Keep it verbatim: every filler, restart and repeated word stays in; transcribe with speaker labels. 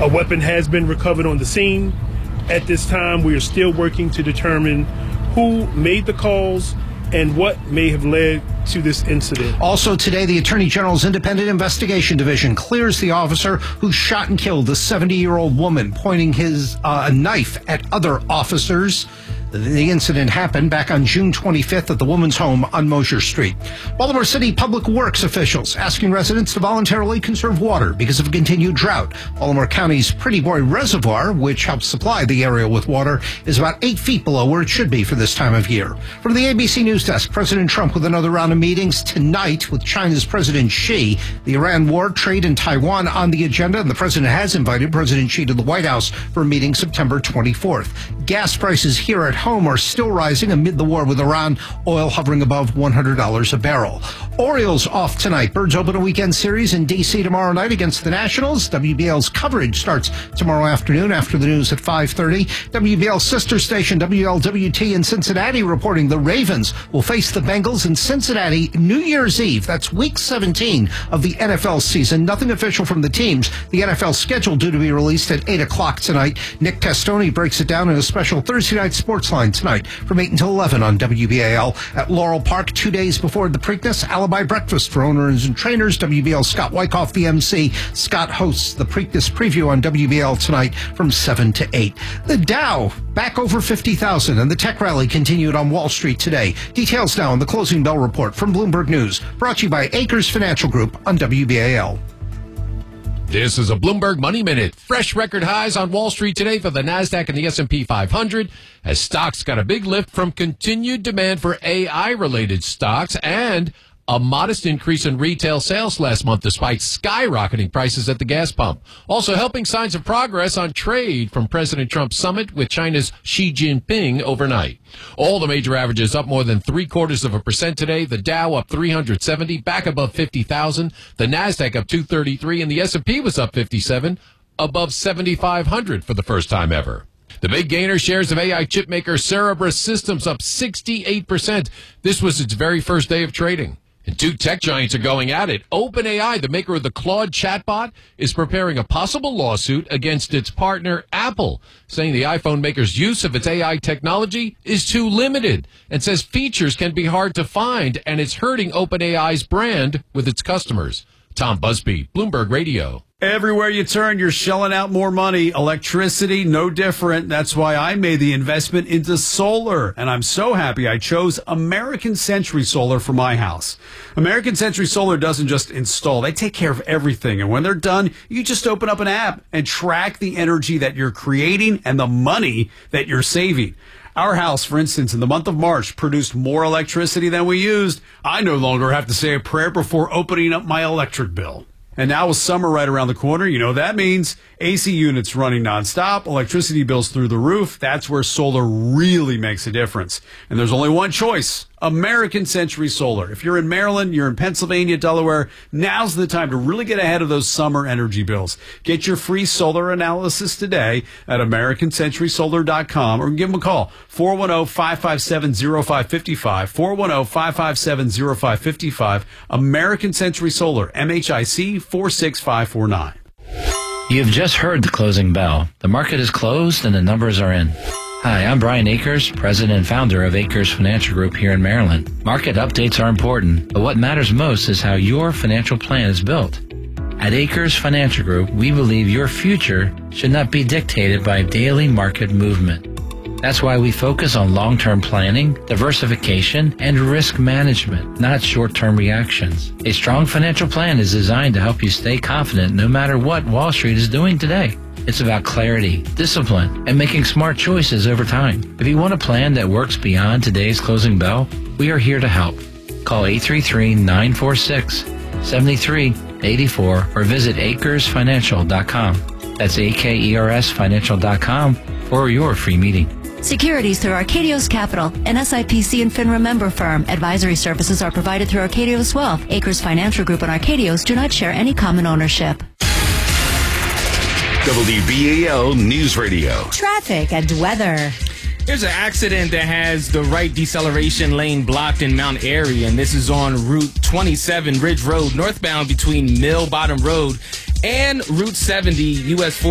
Speaker 1: A weapon has been recovered on the scene. At this time, we are still working to determine who made the calls and what may have led to this incident.
Speaker 2: Also today, the Attorney General's Independent Investigation Division clears the officer who shot and killed the seventy-year-old woman, pointing his uh, knife at other officers. The incident happened back on June twenty-fifth at the woman's home on Mosher Street. Baltimore City Public Works officials asking residents to voluntarily conserve water because of a continued drought. Baltimore County's Pretty Boy Reservoir, which helps supply the area with water, is about eight feet below where it should be for this time of year. From the A B C News Desk, President Trump with another round of meetings tonight with China's President Xi. The Iran war, trade, and Taiwan on the agenda, and the president has invited President Xi to the White House for a meeting September twenty-fourth. Gas prices here at home are still rising amid the war with Iran, oil hovering above one hundred dollars a barrel. Orioles off tonight. Birds open a weekend series in D C tomorrow night against the Nationals. W B L's coverage starts tomorrow afternoon after the news at five thirty. W B L's sister station W L W T in Cincinnati reporting the Ravens will face the Bengals in Cincinnati New Year's Eve. That's week seventeen of the N F L season. Nothing official from the teams. The N F L schedule due to be released at eight o'clock tonight. Nick Testoni breaks it down in a special Thursday night sports line tonight from eight until eleven on W B A L. At Laurel Park, two days before the Preakness, Alibi Breakfast for owners and trainers. W B L Scott Wyckoff, the M C. Scott hosts the Preakness preview on W B L tonight from seven to eight. The Dow back over fifty thousand, and the tech rally continued on Wall Street today. Details now on the closing bell report from Bloomberg News, brought to you by Acres Financial Group on W B A L.
Speaker 3: This is a Bloomberg Money Minute. Fresh record highs on Wall Street today for the NASDAQ and the S and P five hundred as stocks got a big lift from continued demand for A I-related stocks and a modest increase in retail sales last month despite skyrocketing prices at the gas pump. Also helping signs of progress on trade from President Trump's summit with China's Xi Jinping overnight. All the major averages up more than three quarters of a percent today. The Dow up three hundred seventy, back above fifty thousand. The NASDAQ up two thirty-three, and the S and P was up fifty-seven, above seventy-five hundred for the first time ever. The big gainer shares of A I chipmaker Cerebras Systems up sixty-eight percent. This was its very first day of trading. And two tech giants are going at it. OpenAI, the maker of the Claude chatbot, is preparing a possible lawsuit against its partner, Apple, saying the iPhone maker's use of its A I technology is too limited and says features can be hard to find, and it's hurting OpenAI's brand with its customers. Tom Busby, Bloomberg Radio.
Speaker 4: Everywhere you turn, you're shelling out more money. Electricity, no different. That's why I made the investment into solar. And I'm so happy I chose American Century Solar for my house. American Century Solar doesn't just install. They take care of everything. And when they're done, you just open up an app and track the energy that you're creating and the money that you're saving. Our house, for instance, in the month of March, produced more electricity than we used. I no longer have to say a prayer before opening up my electric bill. And now with summer right around the corner, you know what that means. A C units running nonstop, electricity bills through the roof. That's where solar really makes a difference. And there's only one choice, American Century Solar. If you're in Maryland, you're in Pennsylvania, Delaware, now's the time to really get ahead of those summer energy bills. Get your free solar analysis today at American Century Solar dot com or give them a call, four one zero, five five seven, zero five five five, four one zero, five five seven, zero five five five, American Century Solar, M H I C four six five four nine.
Speaker 5: You've just heard the closing bell. The market is closed and the numbers are in. Hi, I'm Brian Akers, president and founder of Akers Financial Group here in Maryland. Market updates are important, but what matters most is how your financial plan is built. At Akers Financial Group, we believe your future should not be dictated by daily market movement. That's why we focus on long-term planning, diversification, and risk management, not short-term reactions. A strong financial plan is designed to help you stay confident no matter what Wall Street is doing today. It's about clarity, discipline, and making smart choices over time. If you want a plan that works beyond today's closing bell, we are here to help. Call eight three three, nine four six, seven three eight four or visit Akers Financial dot com. That's A K E R S Financial dot com for your free meeting.
Speaker 6: Securities through Arcadios Capital, an S I P C and FINRA member firm. Advisory services are provided through Arcadios Wealth. Akers Financial Group and Arcadios do not share any common ownership.
Speaker 7: W B A L News Radio.
Speaker 8: Traffic and weather.
Speaker 9: There's an accident that has the right deceleration lane blocked in Mount Airy, and this is on Route twenty-seven Ridge Road, northbound between Mill Bottom Road and Route seventy U S